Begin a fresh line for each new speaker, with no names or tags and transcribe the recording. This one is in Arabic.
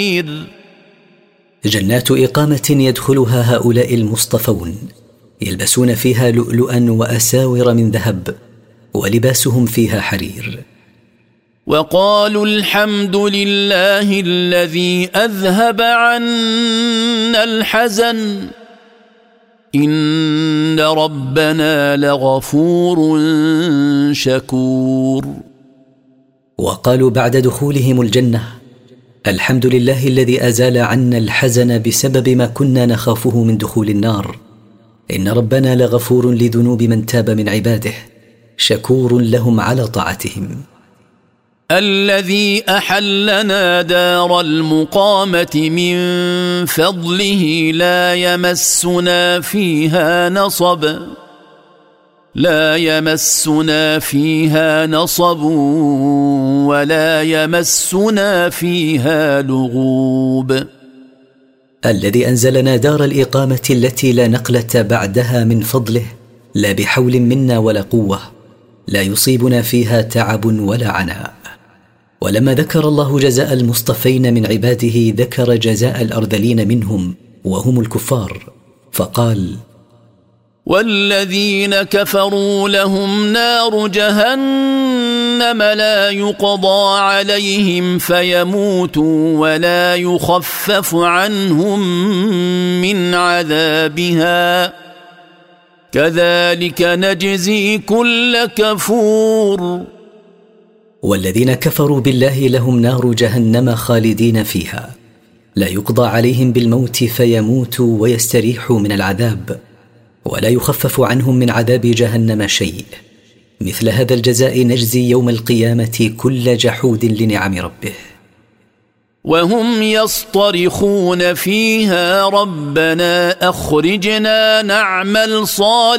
جنات إقامة يدخلها هؤلاء المصطفون يلبسون فيها لؤلؤا وأساور من ذهب ولباسهم فيها حرير.
وقالوا الحمد لله الذي أذهب عنا الحزن إن ربنا لغفور شكور.
وقالوا بعد دخولهم الجنة الحمد لله الذي أزال عنا الحزن بسبب ما كنا نخافه من دخول النار إن ربنا لغفور لذنوب من تاب من عباده شكور لهم على طاعتهم.
الذي أحلنا دار المقامة من فضله لا يمسنا فيها نصب ولا يمسنا فيها لغوب.
الذي أنزلنا دار الإقامة التي لا نقلة بعدها من فضله لا بحول منا ولا قوة لا يصيبنا فيها تعب ولا عناء. ولما ذكر الله جزاء المصطفين من عباده ذكر جزاء الأرذلين منهم وهم الكفار فقال
والذين كفروا لهم نار جهنم لا يقضى عليهم فيموتوا ولا يخفف عنهم من عذابها كذلك نجزي كل كفور.
والذين كفروا بالله لهم نار جهنم خالدين فيها لا يقضى عليهم بالموت فيموتوا ويستريحوا من العذاب ولا يخفف عنهم من عذاب جهنم شيء. مثل هذا الجزاء نجزي يوم القيامة كل جحود لنعم ربه.
وهم يصطرخون فيها ربنا أخرجنا نعمل صالحا